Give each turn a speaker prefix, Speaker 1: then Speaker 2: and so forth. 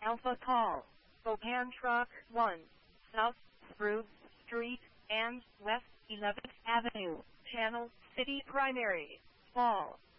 Speaker 1: Alpha Call, Spokane Truck 1, South Spruce Street, and West 11th Avenue, Channel City Primary, Fall.